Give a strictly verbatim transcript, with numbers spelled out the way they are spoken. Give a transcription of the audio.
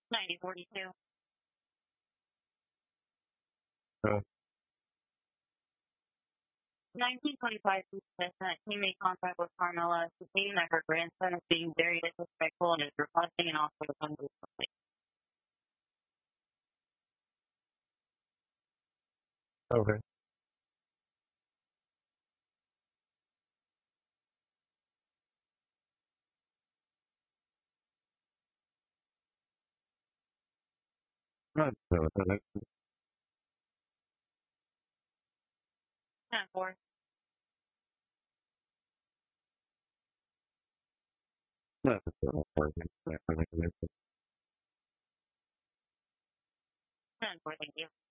ninety forty-two. Uh, nineteen twenty-five, he made contact with Carmela, stating that her grandson is being very disrespectful and is requesting an offer to come to the place. okay. Not so, so that's ten four. not so important. I think it's ten four, thank you.